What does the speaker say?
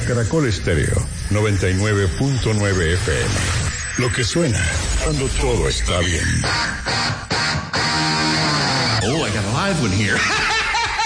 Caracol Estéreo 99.9 FM. Lo que suena cuando todo está bien. Oh, I got a live one here.